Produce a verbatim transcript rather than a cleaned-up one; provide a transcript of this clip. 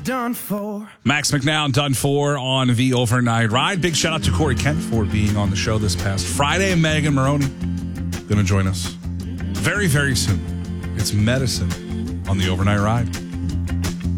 done for. Max McNown done for on the Overnight Ride. Big shout out to Corey Kent for being on the show this past Friday. Megan Maroney going to join us very, very soon. It's Medicine on the Overnight Ride.